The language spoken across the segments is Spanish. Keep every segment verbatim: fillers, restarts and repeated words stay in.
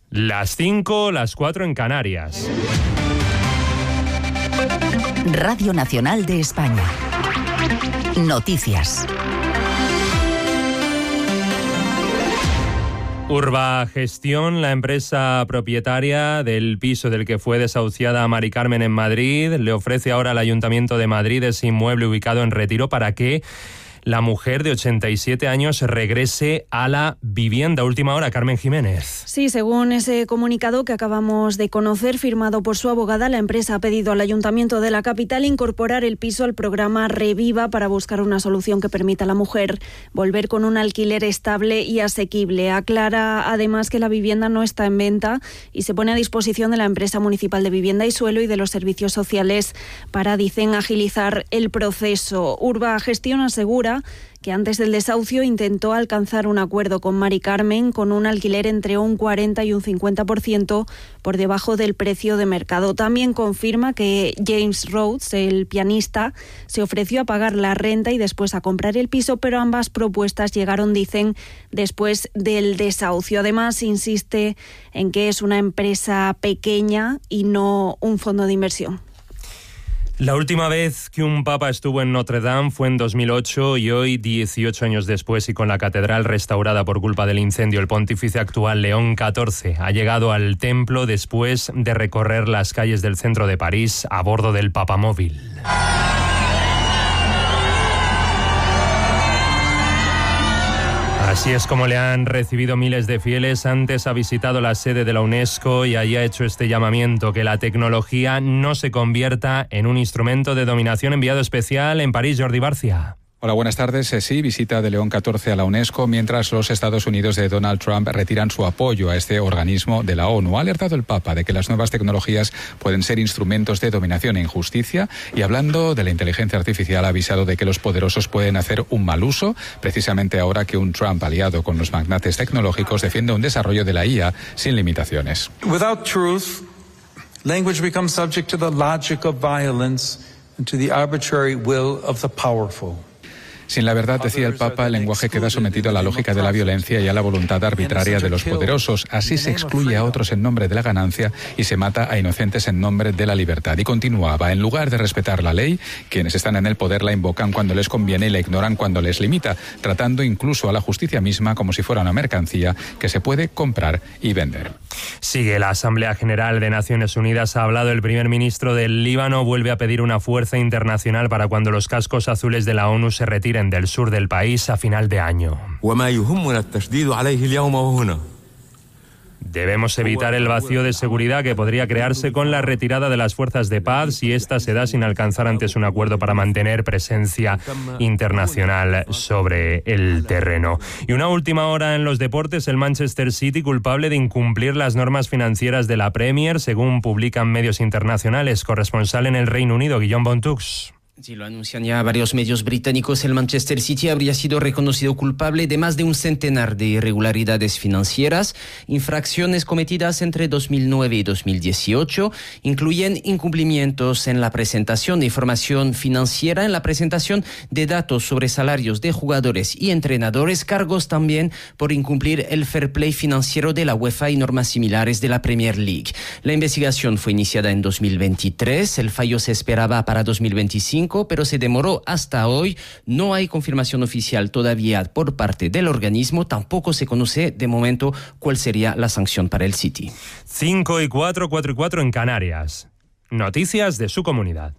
Las cinco, las cuatro en Canarias. Radio Nacional de España. Noticias. Urbagestión, la empresa propietaria del piso del que fue desahuciada Mari Carmen en Madrid, le ofrece ahora al Ayuntamiento de Madrid ese inmueble ubicado en Retiro para que la mujer de ochenta y siete años regrese a la vivienda. Última hora, Carmen Jiménez. Sí, según ese comunicado que acabamos de conocer, firmado por su abogada, la empresa ha pedido al Ayuntamiento de la capital incorporar el piso al programa Reviva para buscar una solución que permita a la mujer volver con un alquiler estable y asequible. Aclara además que la vivienda no está en venta y se pone a disposición de la empresa municipal de vivienda y suelo y de los servicios sociales para, dicen, agilizar el proceso. Urbagestión asegura que antes del desahucio intentó alcanzar un acuerdo con Mari Carmen con un alquiler entre un cuarenta y un cincuenta por ciento por debajo del precio de mercado. También confirma que James Rhodes, el pianista, se ofreció a pagar la renta y después a comprar el piso, pero ambas propuestas llegaron, dicen, después del desahucio. Además, insiste en que es una empresa pequeña y no un fondo de inversión. La última vez que un papa estuvo en Notre Dame fue en dos mil ocho y hoy, dieciocho años después y con la catedral restaurada por culpa del incendio, el pontífice actual León catorce ha llegado al templo después de recorrer las calles del centro de París a bordo del papamóvil. Así es como le han recibido miles de fieles. Antes ha visitado la sede de la UNESCO y allí ha hecho este llamamiento, que la tecnología no se convierta en un instrumento de dominación. Enviado especial en París, Jordi Barcia. Hola, buenas tardes. Sí, visita de León catorce a la UNESCO, mientras los Estados Unidos de Donald Trump retiran su apoyo a este organismo de la ONU. Ha alertado el Papa de que las nuevas tecnologías pueden ser instrumentos de dominación e injusticia y, hablando de la inteligencia artificial, ha avisado de que los poderosos pueden hacer un mal uso, precisamente ahora que un Trump aliado con los magnates tecnológicos defiende un desarrollo de la I A sin limitaciones. Without truth, language becomes subject to the logic of violence and to the arbitrary will of the powerful. Sin la verdad, decía el Papa, el lenguaje queda sometido a la lógica de la violencia y a la voluntad arbitraria de los poderosos. Así se excluye a otros en nombre de la ganancia y se mata a inocentes en nombre de la libertad. Y continuaba, en lugar de respetar la ley, quienes están en el poder la invocan cuando les conviene y la ignoran cuando les limita, tratando incluso a la justicia misma como si fuera una mercancía que se puede comprar y vender. Sigue la Asamblea General de Naciones Unidas. Ha hablado el primer ministro del Líbano. Vuelve a pedir una fuerza internacional para cuando los cascos azules de la ONU se retiren del sur del país a final de año. Debemos evitar el vacío de seguridad que podría crearse con la retirada de las fuerzas de paz si ésta se da sin alcanzar antes un acuerdo para mantener presencia internacional sobre el terreno. Y una última hora en los deportes, el Manchester City culpable de incumplir las normas financieras de la Premier, según publican medios internacionales. Corresponsal en el Reino Unido, Guillaume Bontux. Sí, lo anuncian ya varios medios británicos. El Manchester City habría sido reconocido culpable de más de un centenar de irregularidades financieras. Infracciones cometidas entre dos mil nueve y dos mil dieciocho incluyen incumplimientos en la presentación de información financiera, en la presentación de datos sobre salarios de jugadores y entrenadores, cargos también por incumplir el fair play financiero de la UEFA y normas similares de la Premier League. La investigación fue iniciada en dos mil veintitrés. El fallo se esperaba para dos mil veinticinco. Pero se demoró hasta hoy. No hay confirmación oficial todavía por parte del organismo. Tampoco se conoce de momento cuál sería la sanción para el City. cinco y cuatro, cuatro y cuatro en Canarias. Noticias de su comunidad.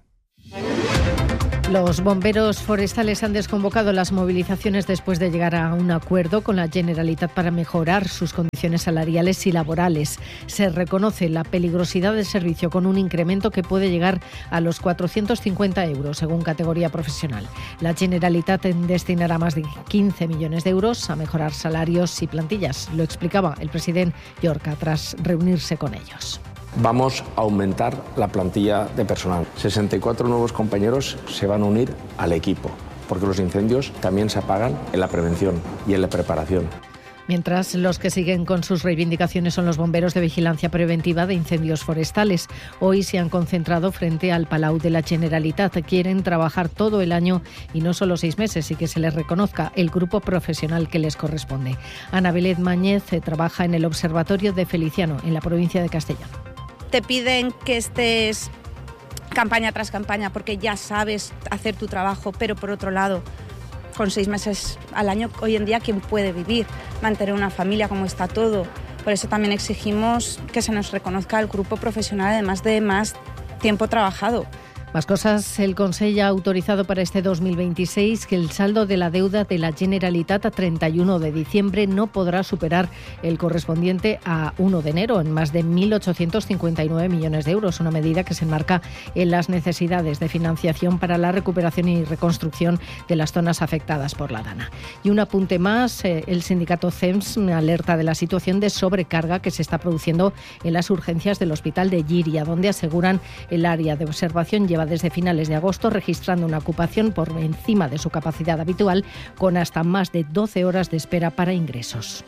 Los bomberos forestales han desconvocado las movilizaciones después de llegar a un acuerdo con la Generalitat para mejorar sus condiciones salariales y laborales. Se reconoce la peligrosidad del servicio con un incremento que puede llegar a los cuatrocientos cincuenta euros según categoría profesional. La Generalitat destinará más de quince millones de euros a mejorar salarios y plantillas. Lo explicaba el presidente Llorca tras reunirse con ellos. Vamos a aumentar la plantilla de personal. sesenta y cuatro nuevos compañeros se van a unir al equipo, porque los incendios también se apagan en la prevención y en la preparación. Mientras, los que siguen con sus reivindicaciones son los bomberos de vigilancia preventiva de incendios forestales. Hoy se han concentrado frente al Palau de la Generalitat. Quieren trabajar todo el año y no solo seis meses, y que se les reconozca el grupo profesional que les corresponde. Ana Belén Mañez trabaja en el Observatorio de Feliciano, en la provincia de Castellón. Te piden que estés campaña tras campaña porque ya sabes hacer tu trabajo, pero por otro lado, con seis meses al año, hoy en día, ¿quién puede vivir? Mantener una familia, como está todo. Por eso también exigimos que se nos reconozca el grupo profesional, además de más tiempo trabajado. Más cosas. El Consell ha autorizado para este dos mil veintiséis que el saldo de la deuda de la Generalitat a treinta y uno de diciembre no podrá superar el correspondiente a uno de enero, en más de mil ochocientos cincuenta y nueve millones de euros, una medida que se enmarca en las necesidades de financiación para la recuperación y reconstrucción de las zonas afectadas por la Dana. Y un apunte más, eh, el sindicato C E M S alerta de la situación de sobrecarga que se está produciendo en las urgencias del hospital de Llíria, donde aseguran el área de observación lleva desde finales de agosto registrando una ocupación por encima de su capacidad habitual, con hasta más de doce horas de espera para ingresos.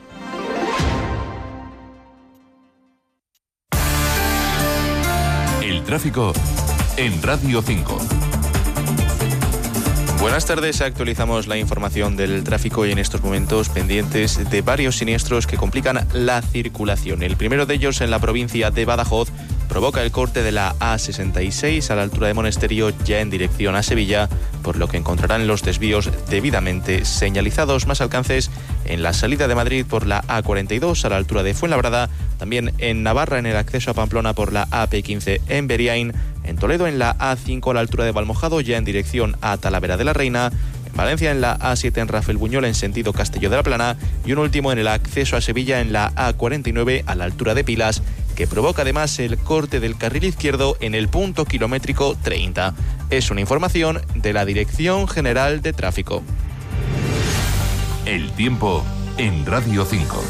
El tráfico en Radio cinco. Buenas tardes, actualizamos la información del tráfico y en estos momentos pendientes de varios siniestros que complican la circulación. El primero de ellos en la provincia de Badajoz provoca el corte de la A sesenta y seis a la altura de Monesterio, ya en dirección a Sevilla, por lo que encontrarán los desvíos debidamente señalizados. Más alcances en la salida de Madrid por la A cuarenta y dos a la altura de Fuenlabrada, también en Navarra en el acceso a Pamplona por la A P quince en Beriain, en Toledo en la A cinco a la altura de Valmojado, ya en dirección a Talavera de la Reina, en Valencia en la A siete en Rafelbuñol en sentido Castelló de la Plana, y un último en el acceso a Sevilla en la A cuarenta y nueve a la altura de Pilas, que provoca además el corte del carril izquierdo en el punto kilométrico treinta. Es una información de la Dirección General de Tráfico. El tiempo en Radio cinco.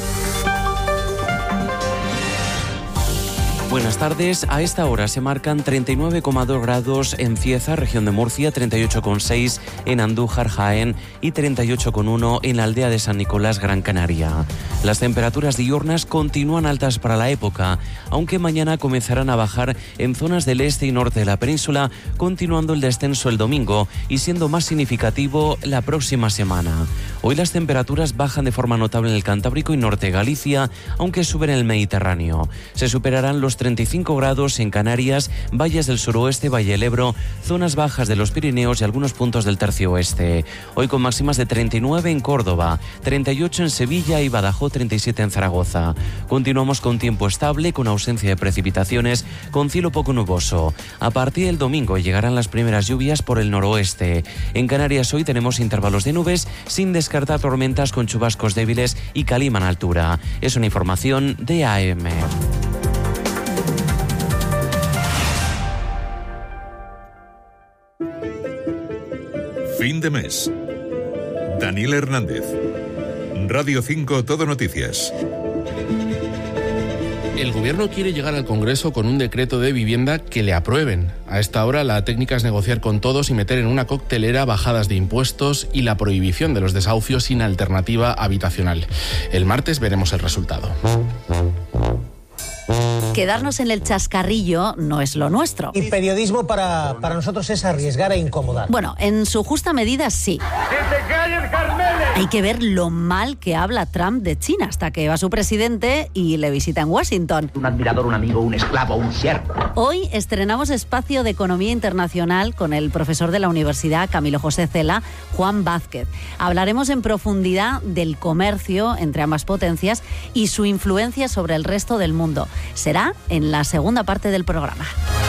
Buenas tardes. A esta hora se marcan treinta y nueve coma dos grados en Cieza, región de Murcia, treinta y ocho coma seis en Andújar, Jaén y treinta y ocho coma uno en la aldea de San Nicolás, Gran Canaria. Las temperaturas diurnas continúan altas para la época, aunque mañana comenzarán a bajar en zonas del este y norte de la península, continuando el descenso el domingo y siendo más significativo la próxima semana. Hoy las temperaturas bajan de forma notable en el Cantábrico y norte de Galicia, aunque suben en el Mediterráneo. Se superarán los treinta y cinco grados en Canarias, valles del suroeste, Valle del Ebro, zonas bajas de los Pirineos y algunos puntos del tercio oeste. Hoy con máximas de treinta y nueve en Córdoba, treinta y ocho en Sevilla y Badajoz, treinta y siete en Zaragoza. Continuamos con tiempo estable, con ausencia de precipitaciones, con cielo poco nuboso. A partir del domingo llegarán las primeras lluvias por el noroeste. En Canarias hoy tenemos intervalos de nubes, sin descartar tormentas con chubascos débiles y calima en altura. Es una información de A M. Fin de mes. Daniel Hernández. Radio cinco Todo Noticias. El Gobierno quiere llegar al Congreso con un decreto de vivienda que le aprueben. A esta hora la técnica es negociar con todos y meter en una coctelera bajadas de impuestos y la prohibición de los desahucios sin alternativa habitacional. El martes veremos el resultado. Quedarnos en el chascarrillo no es lo nuestro. Y periodismo para, para nosotros es arriesgar e incomodar. Bueno, en su justa medida sí. ¡Que te calles, Carmele! Hay que ver lo mal que habla Trump de China hasta que va su presidente y le visita en Washington. Un admirador, un amigo, un esclavo, un siervo. Hoy estrenamos Espacio de Economía Internacional con el profesor de la Universidad Camilo José Cela, Juan Vázquez. Hablaremos en profundidad del comercio entre ambas potencias y su influencia sobre el resto del mundo. Será en la segunda parte del programa.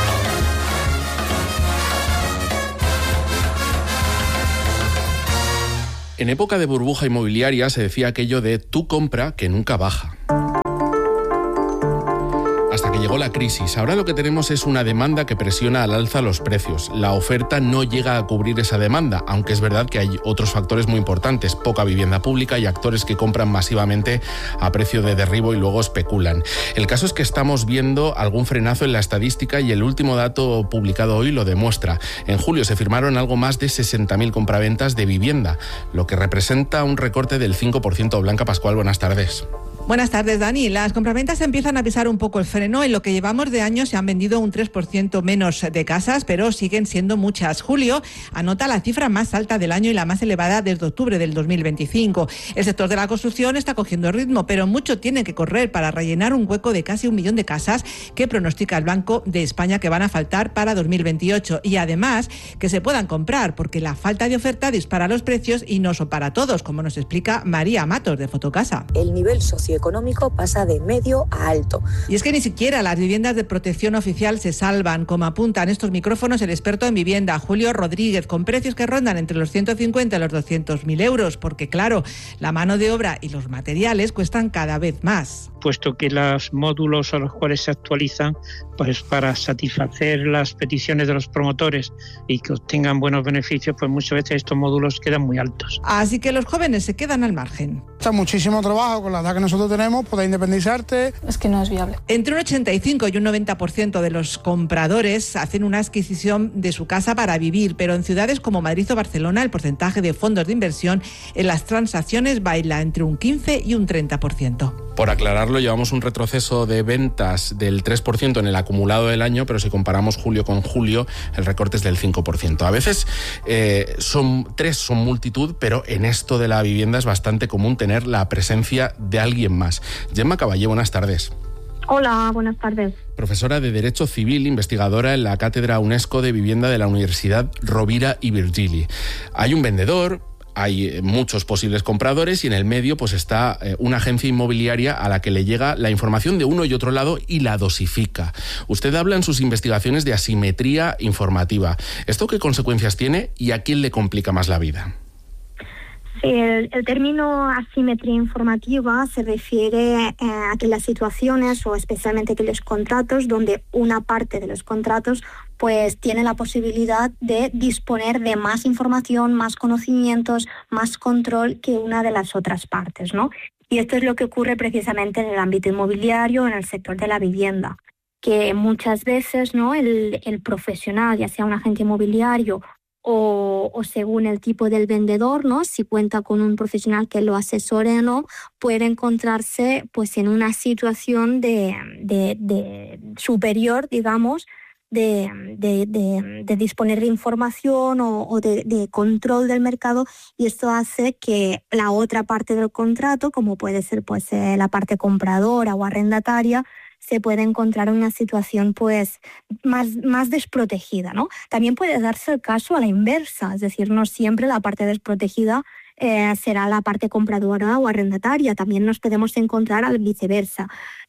En época de burbuja inmobiliaria se decía aquello de tú compra que nunca baja. Hasta que llegó la crisis. Ahora lo que tenemos es una demanda que presiona al alza los precios. La oferta no llega a cubrir esa demanda, aunque es verdad que hay otros factores muy importantes, poca vivienda pública y actores que compran masivamente a precio de derribo y luego especulan. El caso es que estamos viendo algún frenazo en la estadística y el último dato publicado hoy lo demuestra. En julio se firmaron algo más de sesenta mil compraventas de vivienda, lo que representa un recorte del cinco por ciento. Blanca Pascual, buenas tardes. Buenas tardes, Dani. Las compraventas empiezan a pisar un poco el freno. En lo que llevamos de año se han vendido un tres por ciento menos de casas, pero siguen siendo muchas. Julio anota la cifra más alta del año y la más elevada desde octubre del dos mil veinticinco. El sector de la construcción está cogiendo ritmo, pero mucho tiene que correr para rellenar un hueco de casi un millón de casas que pronostica el Banco de España que van a faltar para dos mil veintiocho. Y además que se puedan comprar, porque la falta de oferta dispara los precios y no son para todos, como nos explica María Matos de Fotocasa. El nivel socioeconómico pasa de medio a alto. Y es que ni siquiera las viviendas de protección oficial se salvan, como apunta en estos micrófonos el experto en vivienda, Julio Rodríguez, con precios que rondan entre los ciento cincuenta y los doscientos mil euros, porque claro, la mano de obra y los materiales cuestan cada vez más. Puesto que los módulos a los cuales se actualizan, pues para satisfacer las peticiones de los promotores y que obtengan buenos beneficios, pues muchas veces estos módulos quedan muy altos. Así que los jóvenes se quedan al margen. Está muchísimo trabajo con la edad que nosotros tenemos, poder independizarte. Es que no es viable. Entre un ochenta y cinco y un noventa por ciento de los compradores hacen una adquisición de su casa para vivir, pero en ciudades como Madrid o Barcelona el porcentaje de fondos de inversión en las transacciones baila entre un quince y un treinta por ciento. Por aclararlo, llevamos un retroceso de ventas del tres por ciento en el acumulado del año, pero si comparamos julio con julio, el recorte es del cinco por ciento. A veces eh, son tres, son multitud, pero en esto de la vivienda es bastante común tener la presencia de alguien más. Gemma Caballé, buenas tardes. Hola, buenas tardes. Profesora de Derecho Civil, investigadora en la Cátedra UNESCO de Vivienda de la Universidad Rovira i Virgili. Hay un vendedor, hay muchos posibles compradores y en el medio pues está eh, una agencia inmobiliaria a la que le llega la información de uno y otro lado y la dosifica. Usted habla en sus investigaciones de asimetría informativa. ¿Esto qué consecuencias tiene y a quién le complica más la vida? Sí, el, el término asimetría informativa se refiere eh, a aquellas situaciones o especialmente aquellos contratos donde una parte de los contratos pues tiene la posibilidad de disponer de más información, más conocimientos, más control que una de las otras partes, ¿no? Y esto es lo que ocurre precisamente en el ámbito inmobiliario, en el sector de la vivienda, que muchas veces, ¿no?, el, el profesional, ya sea un agente inmobiliario O, o según el tipo del vendedor, ¿no?, si cuenta con un profesional que lo asesore o no, puede encontrarse pues en una situación de, de, de superior, digamos, de, de, de, de disponer de información o, o de, de control del mercado, y esto hace que la otra parte del contrato, como puede ser pues eh, la parte compradora o arrendataria, se puede encontrar en una situación pues más, más desprotegida, ¿no? También puede darse el caso a la inversa, es decir, no siempre la parte desprotegida eh, será la parte compradora o arrendataria, también nos podemos encontrar al viceversa.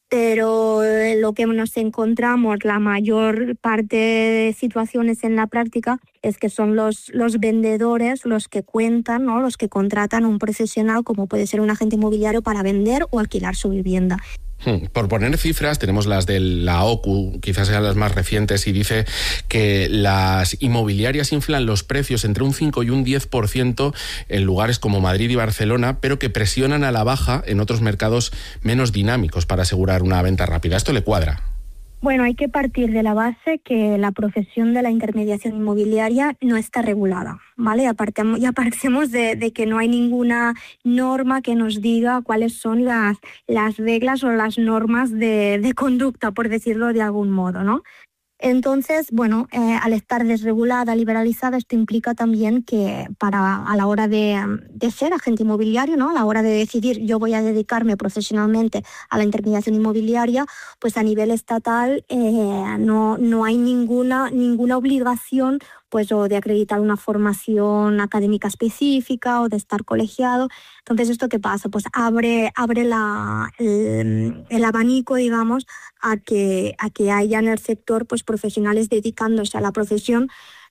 Pero lo que nos encontramos la mayor parte de situaciones en la práctica es que son los, los vendedores los que cuentan, ¿no?, los que contratan a un profesional como puede ser un agente inmobiliario para vender o alquilar su vivienda. Por poner cifras, tenemos las de la O C U, quizás sean las más recientes, y dice que las inmobiliarias inflan los precios entre un cinco y un diez por ciento en lugares como Madrid y Barcelona, pero que presionan a la baja en otros mercados menos dinámicos para asegurar una venta rápida. ¿Esto le cuadra? Bueno, hay que partir de la base que la profesión de la intermediación inmobiliaria no está regulada, ¿vale? Apartemos, ya partimos de, de que no hay ninguna norma que nos diga cuáles son las, las reglas o las normas de, de conducta, por decirlo de algún modo, ¿no? Entonces, bueno, eh, al estar desregulada, liberalizada, esto implica también que para a la hora de, de ser agente inmobiliario, ¿no?, a la hora de decidir yo voy a dedicarme profesionalmente a la intermediación inmobiliaria, pues a nivel estatal eh, no, no hay ninguna, ninguna obligación pues o de acreditar una formación académica específica o de estar colegiado. Entonces, ¿esto qué pasa? Pues abre, abre la, el, el abanico, digamos, a que, a que haya en el sector pues profesionales dedicándose a la profesión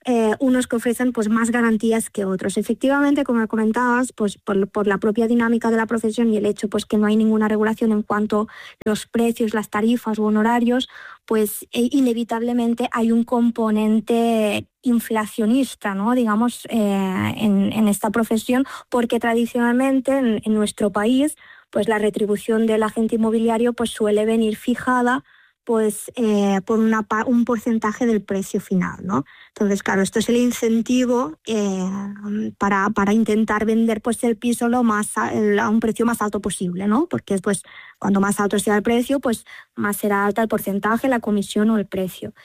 eh, unos que ofrecen pues más garantías que otros. Efectivamente, como comentabas, pues por, por la propia dinámica de la profesión y el hecho pues que no hay ninguna regulación en cuanto a los precios, las tarifas o honorarios, pues eh, inevitablemente hay un componente inflacionista, ¿no? digamos, eh, en, en esta profesión, porque tradicionalmente en, en nuestro país pues la retribución del agente inmobiliario pues suele venir fijada pues eh, por una, un porcentaje del precio final, ¿no? Entonces, claro, esto es el incentivo eh, para, para intentar vender pues el piso lo más a, el, a un precio más alto posible, ¿no? Porque pues cuanto más alto sea el precio, pues más será alta el porcentaje, la comisión o el precio.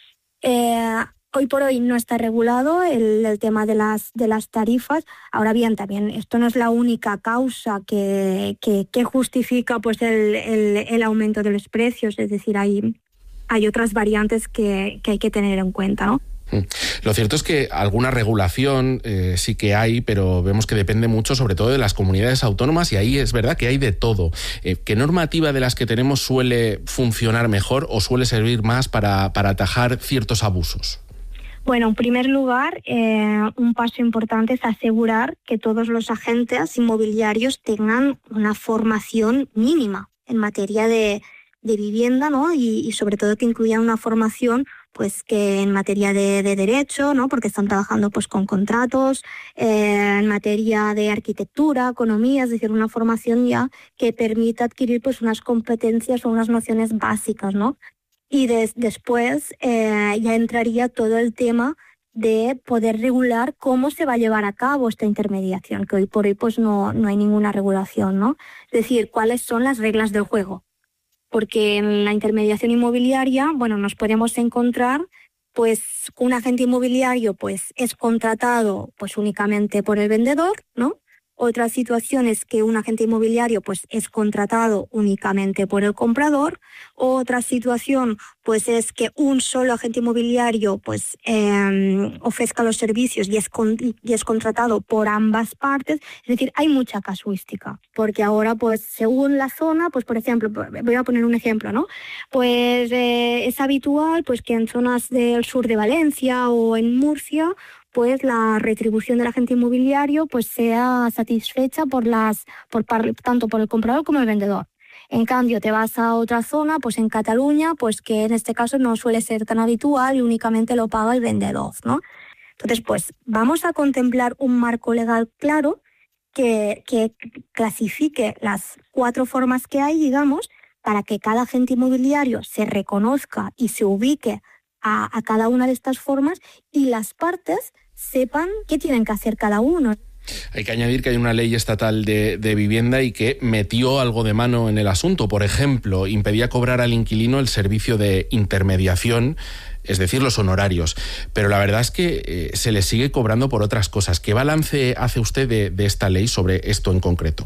Eh, Hoy por hoy no está regulado el, el tema de las, de las tarifas. Ahora bien, también esto no es la única causa que, que, que justifica pues el, el, el aumento de los precios. Es decir, hay, hay otras variantes que, que hay que tener en cuenta, ¿no? Lo cierto es que alguna regulación eh, sí que hay, pero vemos que depende mucho sobre todo de las comunidades autónomas y ahí es verdad que hay de todo. Eh, ¿Qué normativa de las que tenemos suele funcionar mejor o suele servir más para, para atajar ciertos abusos? Bueno, en primer lugar, eh, un paso importante es asegurar que todos los agentes inmobiliarios tengan una formación mínima en materia de, de vivienda, ¿no? Y, y sobre todo que incluyan una formación pues que en materia de, de derecho, ¿no? Porque están trabajando pues con contratos, eh, en materia de arquitectura, economía, es decir, una formación ya que permita adquirir pues unas competencias o unas nociones básicas, ¿no? Y des, después eh, ya entraría todo el tema de poder regular cómo se va a llevar a cabo esta intermediación, que hoy por hoy pues no, no hay ninguna regulación, ¿no? Es decir, cuáles son las reglas del juego. Porque en la intermediación inmobiliaria, bueno, nos podemos encontrar pues un agente inmobiliario pues es contratado pues únicamente por el vendedor, ¿no? Otra situación es que un agente inmobiliario pues, es contratado únicamente por el comprador. Otra situación pues, es que un solo agente inmobiliario pues, eh, ofrezca los servicios y es, con, y es contratado por ambas partes. Es decir, hay mucha casuística, porque ahora, pues, según la zona, pues por ejemplo, voy a poner un ejemplo, ¿no? Pues eh, es habitual pues, que en zonas del sur de Valencia o en Murcia pues la retribución del agente inmobiliario pues sea satisfecha por las por tanto por el comprador como el vendedor. En cambio, te vas a otra zona, pues en Cataluña, pues que en este caso no suele ser tan habitual y únicamente lo paga el vendedor, ¿no? Entonces, pues vamos a contemplar un marco legal claro que, que clasifique las cuatro formas que hay, digamos, para que cada agente inmobiliario se reconozca y se ubique a, a cada una de estas formas y las partes sepan qué tienen que hacer cada uno. Hay que añadir que hay una ley estatal de, de vivienda y que metió algo de mano en el asunto. Por ejemplo, impedía cobrar al inquilino el servicio de intermediación, es decir, los honorarios. Pero la verdad es que eh, se le sigue cobrando por otras cosas. ¿Qué balance hace usted de, de esta ley sobre esto en concreto?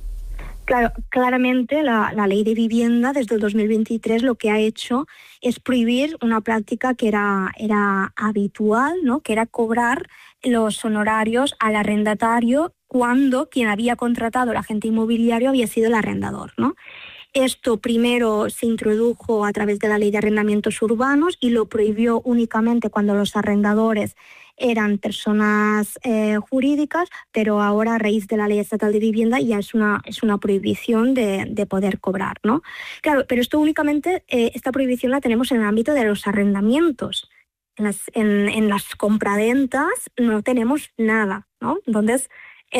Claro, claramente la, la ley de vivienda desde el dos mil veintitrés lo que ha hecho es prohibir una práctica que era, era habitual, ¿no? Que era cobrar los honorarios al arrendatario cuando quien había contratado el agente inmobiliario había sido el arrendador, ¿no? Esto primero se introdujo a través de la ley de arrendamientos urbanos y lo prohibió únicamente cuando los arrendadores eran personas eh, jurídicas, pero ahora a raíz de la ley estatal de vivienda ya es una, es una prohibición de, de poder cobrar, ¿no? Claro, pero esto únicamente, eh, esta prohibición la tenemos en el ámbito de los arrendamientos. En las, en, en las compraventas no tenemos nada, ¿no? Entonces,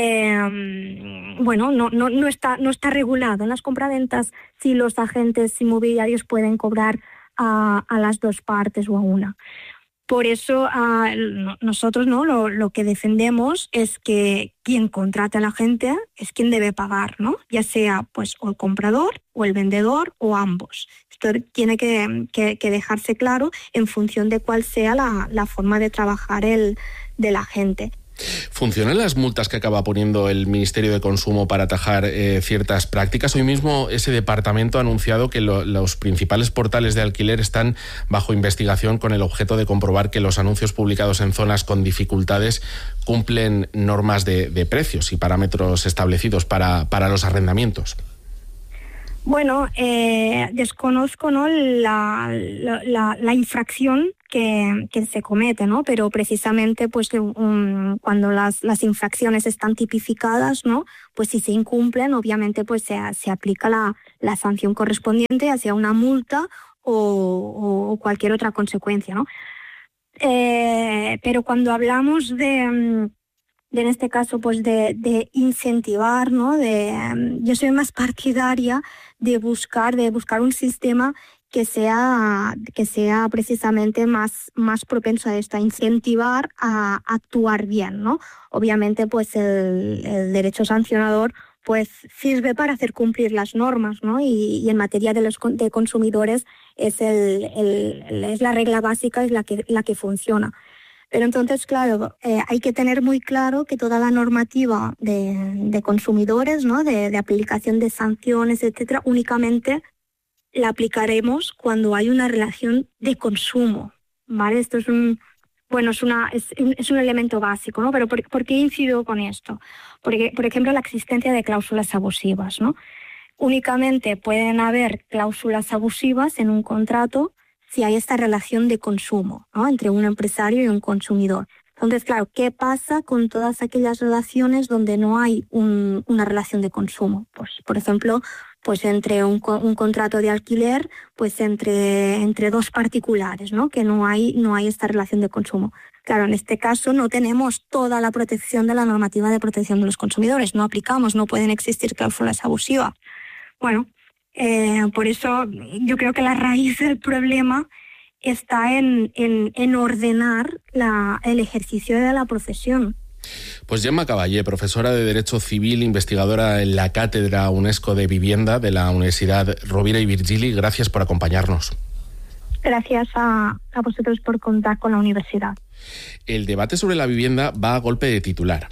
eh, bueno, no, no, no, está, no está regulado en las compraventas si los agentes inmobiliarios pueden cobrar a, a las dos partes o a una. Por eso uh, nosotros no lo, lo que defendemos es que quien contrata a la gente es quien debe pagar, ¿no? Ya sea pues o el comprador o el vendedor o ambos. Esto tiene que, que, que dejarse claro en función de cuál sea la, la forma de trabajar el, de la gente. ¿Funcionan las multas que acaba poniendo el Ministerio de Consumo para atajar eh, ciertas prácticas? Hoy mismo ese departamento ha anunciado que lo, los principales portales de alquiler están bajo investigación con el objeto de comprobar que los anuncios publicados en zonas con dificultades cumplen normas de, de precios y parámetros establecidos para, para los arrendamientos. Bueno, eh, desconozco, ¿no? la, la, la infracción que, que se comete, ¿no? Pero precisamente pues um, cuando las, las infracciones están tipificadas, ¿no? Pues si se incumplen, obviamente pues se, se aplica la, la sanción correspondiente, ya sea una multa o, o cualquier otra consecuencia, ¿no? Eh, pero cuando hablamos de, de en este caso pues de, de incentivar, ¿no? De, yo soy más partidaria de buscar, de buscar un sistema que sea, que sea precisamente más, más propenso a esto, a incentivar a actuar bien, ¿no? Obviamente, pues el, el derecho sancionador pues sirve para hacer cumplir las normas, ¿no? Y, y en materia de los de consumidores es, el, el, es la regla básica, es la que, la que funciona. Pero entonces, claro, eh, hay que tener muy claro que toda la normativa de, de consumidores, ¿no? De, de aplicación de sanciones, etcétera, únicamente la aplicaremos cuando hay una relación de consumo, ¿vale? Esto es un, bueno, es, una, es, es un elemento básico, ¿no? Pero ¿por, ¿por qué incido con esto? Porque, por ejemplo, la existencia de cláusulas abusivas, ¿no? Únicamente pueden haber cláusulas abusivas en un contrato si hay esta relación de consumo, ¿no? Entre un empresario y un consumidor. Entonces, claro, ¿qué pasa con todas aquellas relaciones donde no hay un, una relación de consumo? Pues, por ejemplo, pues entre un, un contrato de alquiler, pues entre, entre dos particulares, ¿no? Que no hay, no hay esta relación de consumo. Claro, en este caso no tenemos toda la protección de la normativa de protección de los consumidores, no aplicamos, no pueden existir cláusulas abusivas. Bueno, eh, por eso yo creo que la raíz del problema está en, en, en ordenar la, el ejercicio de la profesión. Pues Gemma Caballé, profesora de Derecho Civil, investigadora en la Cátedra UNESCO de Vivienda de la Universidad Rovira y Virgili, gracias por acompañarnos. Gracias a, a vosotros por contar con la universidad. El debate sobre la vivienda va a golpe de titular.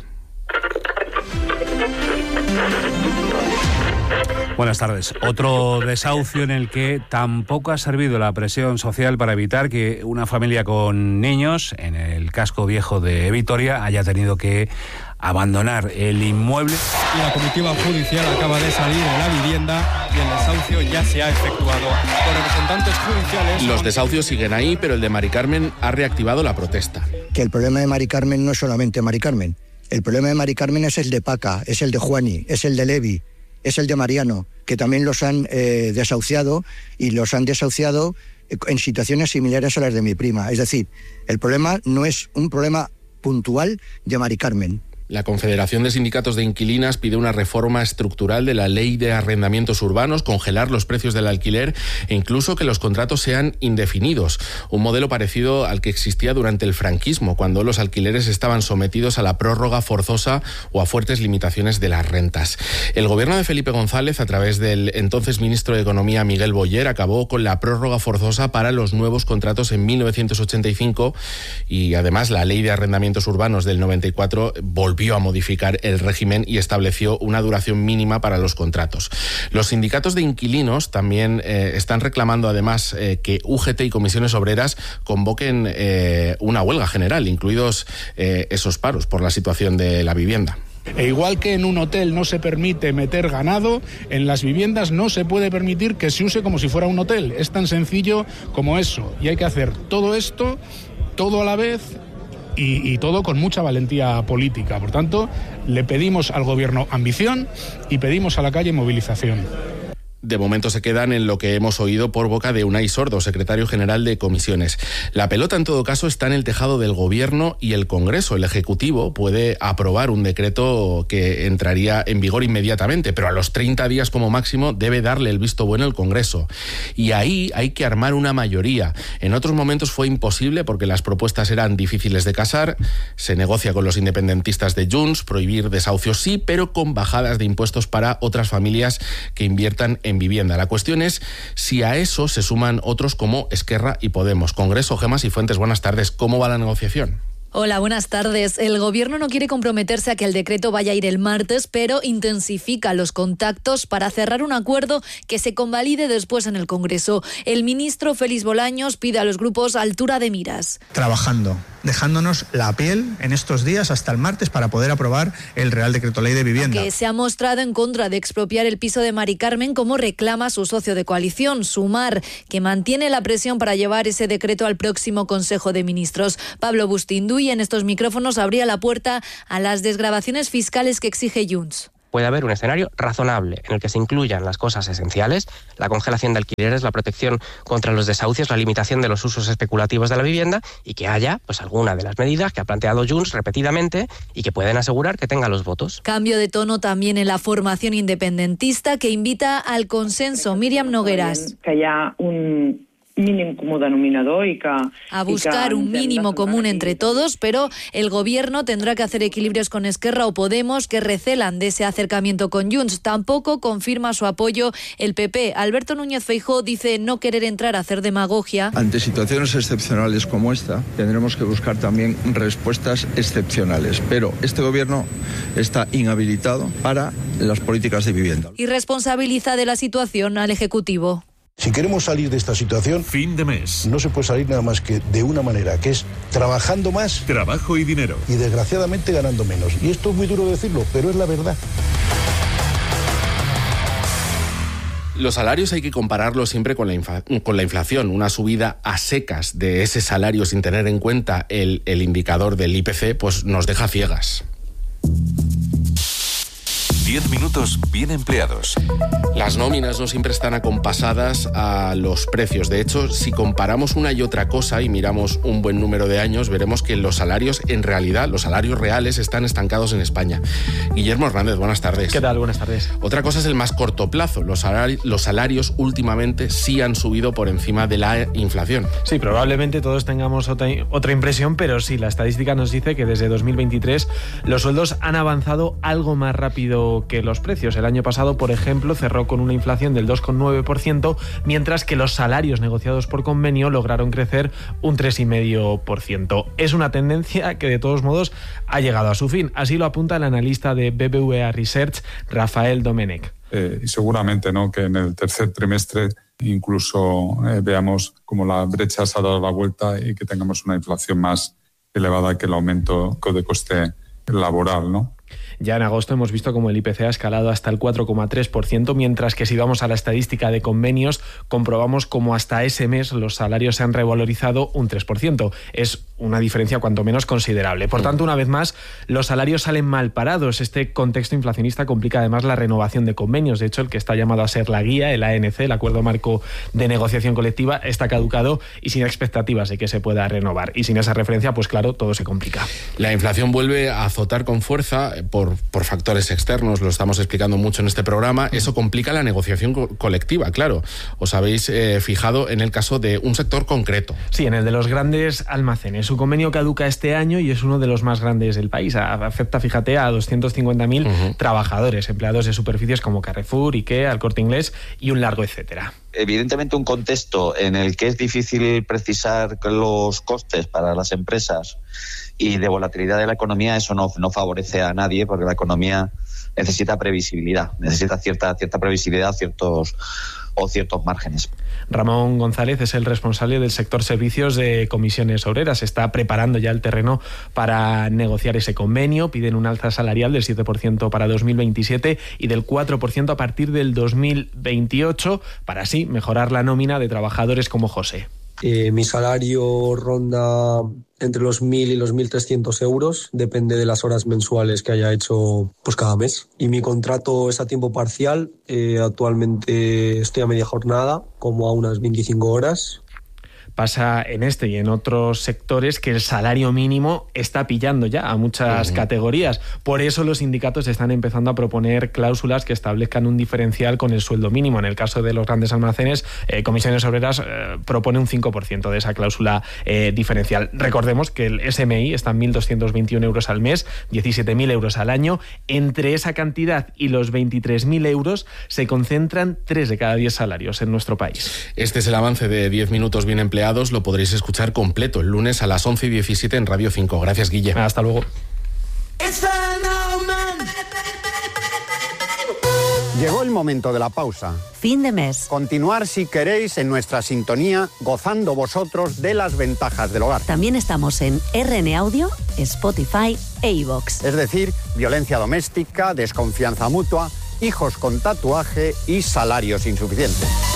Buenas tardes. Otro desahucio en el que tampoco ha servido la presión social para evitar que una familia con niños en el casco viejo de Vitoria haya tenido que abandonar el inmueble. Y la comitiva judicial acaba de salir de la vivienda y el desahucio ya se ha efectuado. Los representantes judiciales... Los desahucios siguen ahí, pero el de Mari Carmen ha reactivado la protesta. Que el problema de Mari Carmen no es solamente Mari Carmen. El problema de Mari Carmen es el de Paca, es el de Juani, es el de Levi, es el de Mariano, que también los han eh, desahuciado y los han desahuciado en situaciones similares a las de mi prima. Es decir, el problema no es un problema puntual de Mari Carmen. La Confederación de Sindicatos de Inquilinas pide una reforma estructural de la Ley de Arrendamientos Urbanos, congelar los precios del alquiler e incluso que los contratos sean indefinidos. Un modelo parecido al que existía durante el franquismo, cuando los alquileres estaban sometidos a la prórroga forzosa o a fuertes limitaciones de las rentas. El gobierno de Felipe González, a través del entonces ministro de Economía Miguel Boyer, acabó con la prórroga forzosa para los nuevos contratos en mil novecientos ochenta y cinco y además la Ley de Arrendamientos Urbanos del noventa y cuatro volvió volvió a modificar el régimen y estableció una duración mínima para los contratos. Los sindicatos de inquilinos también eh, están reclamando además eh, que U G T y comisiones obreras convoquen eh, una huelga general, incluidos eh, esos paros por la situación de la vivienda. E igual que en un hotel no se permite meter ganado, en las viviendas no se puede permitir que se use como si fuera un hotel. Es tan sencillo como eso. Y hay que hacer todo esto, todo a la vez, y, y todo con mucha valentía política. Por tanto, le pedimos al gobierno ambición y pedimos a la calle movilización. De momento se quedan en lo que hemos oído por boca de Unai Sordo, secretario general de comisiones. La pelota, en todo caso, está en el tejado del Gobierno y el Congreso. El Ejecutivo puede aprobar un decreto que entraría en vigor inmediatamente, pero a los treinta días como máximo debe darle el visto bueno el Congreso. Y ahí hay que armar una mayoría. En otros momentos fue imposible porque las propuestas eran difíciles de casar. Se negocia con los independentistas de Junts, prohibir desahucios sí, pero con bajadas de impuestos para otras familias que inviertan en vivienda. La cuestión es si a eso se suman otros como Esquerra y Podemos. Congreso, Gemas y Fuentes, buenas tardes. ¿Cómo va la negociación? Hola, buenas tardes. El Gobierno no quiere comprometerse a que el decreto vaya a ir el martes, pero intensifica los contactos para cerrar un acuerdo que se convalide después en el Congreso. El ministro Félix Bolaños pide a los grupos altura de miras. Trabajando, dejándonos la piel en estos días hasta el martes para poder aprobar el Real Decreto Ley de Vivienda. Que se ha mostrado en contra de expropiar el piso de Mari Carmen, como reclama su socio de coalición, Sumar, que mantiene la presión para llevar ese decreto al próximo Consejo de Ministros. Pablo Bustinduy en estos micrófonos abría la puerta a las desgravaciones fiscales que exige Junts. Puede haber un escenario razonable en el que se incluyan las cosas esenciales, la congelación de alquileres, la protección contra los desahucios, la limitación de los usos especulativos de la vivienda, y que haya pues alguna de las medidas que ha planteado Junts repetidamente y que pueden asegurar que tenga los votos. Cambio de tono también en la formación independentista, que invita al consenso. Míriam Nogueras. Que haya un mínim comú denominador y que... A buscar un mínimo común entre todos, pero el Gobierno tendrá que hacer equilibrios con Esquerra o Podemos, que recelan de ese acercamiento con Junts. Tampoco confirma su apoyo el P P. Alberto Núñez Feijóo dice no querer entrar a hacer demagogia. Ante situaciones excepcionales como esta, tendremos que buscar también respuestas excepcionales, pero este Gobierno está inhabilitado para las políticas de vivienda. Y responsabiliza de la situación al Ejecutivo. Si queremos salir de esta situación, fin de mes, no se puede salir nada más que de una manera, que es trabajando más, trabajo y dinero, y desgraciadamente ganando menos. Y esto es muy duro decirlo, pero es la verdad. Los salarios hay que compararlos siempre con la, infla- con la inflación. Una subida a secas de ese salario sin tener en cuenta el, el indicador del I P C, pues nos deja ciegas. Diez minutos bien empleados. Las nóminas no siempre están acompasadas a los precios. De hecho, si comparamos una y otra cosa y miramos un buen número de años, veremos que los salarios, en realidad, los salarios reales están estancados en España. Guillermo Hernández, buenas tardes. ¿Qué tal? Buenas tardes. Otra cosa es el más corto plazo. Los salarios, los salarios últimamente sí han subido por encima de la inflación. Sí, probablemente todos tengamos otra, otra impresión, pero sí, la estadística nos dice que desde dos mil veintitrés los sueldos han avanzado algo más rápido que los precios. El año pasado, por ejemplo, cerró con una inflación del dos coma nueve por ciento, mientras que los salarios negociados por convenio lograron crecer un tres coma cinco por ciento. Es una tendencia que, de todos modos, ha llegado a su fin. Así lo apunta el analista de B B V A Research, Rafael Domenech. Eh, y seguramente, ¿no?, que en el tercer trimestre incluso eh, veamos como la brecha se ha dado la vuelta y que tengamos una inflación más elevada que el aumento de coste laboral, ¿no? Ya en agosto hemos visto como el I P C ha escalado hasta el cuatro coma tres por ciento, mientras que si vamos a la estadística de convenios, comprobamos como hasta ese mes los salarios se han revalorizado un tres por ciento. Es una diferencia cuanto menos considerable. Por tanto, una vez más, los salarios salen mal parados. Este contexto inflacionista complica además la renovación de convenios. De hecho, el que está llamado a ser la guía, el A N C, el Acuerdo Marco de Negociación Colectiva, está caducado y sin expectativas de que se pueda renovar. Y sin esa referencia, pues claro, todo se complica. La inflación vuelve a azotar con fuerza por Por, por factores externos, lo estamos explicando mucho en este programa. Eso complica la negociación co- colectiva, claro. Os habéis eh, fijado en el caso de un sector concreto. Sí, en el de los grandes almacenes. Su convenio caduca este año y es uno de los más grandes del país. Afecta, fíjate, a doscientos cincuenta mil uh-huh. trabajadores, empleados de superficies como Carrefour, IKEA, El Corte Inglés y un largo etcétera. Evidentemente, un contexto en el que es difícil precisar los costes para las empresas y de volatilidad de la economía, eso no, no favorece a nadie, porque la economía necesita previsibilidad, necesita cierta, cierta previsibilidad ciertos, o ciertos márgenes. Ramón González es el responsable del sector servicios de Comisiones Obreras. Está preparando ya el terreno para negociar ese convenio. Piden un alza salarial del siete por ciento para dos mil veintisiete y del cuatro por ciento a partir del dos mil veintiocho, para así mejorar la nómina de trabajadores como José. Eh, mi salario ronda entre los mil y los mil trescientos euros, depende de las horas mensuales que haya hecho pues cada mes. Y mi contrato es a tiempo parcial, eh, actualmente estoy a media jornada, como a unas veinticinco horas. Pasa en este y en otros sectores que el salario mínimo está pillando ya a muchas uh-huh. categorías. Por eso los sindicatos están empezando a proponer cláusulas que establezcan un diferencial con el sueldo mínimo. En el caso de los grandes almacenes, eh, Comisiones Obreras eh, propone un cinco por ciento de esa cláusula eh, diferencial. Recordemos que el S M I está en mil doscientos veintiuno euros al mes, diecisiete mil euros al año. Entre esa cantidad y los veintitrés mil euros se concentran tres de cada diez salarios en nuestro país. Este es el avance de diez minutos bien empleados empleados lo podréis escuchar completo el lunes a las once y diecisiete en Radio cinco. Gracias, Guille. Hasta luego. Llegó el momento de la pausa. Fin de mes. Continuar si queréis en nuestra sintonía, gozando vosotros de las ventajas del hogar. También estamos en R N Audio, Spotify e iVoox. Es decir, violencia doméstica, desconfianza mutua, hijos con tatuaje y salarios insuficientes.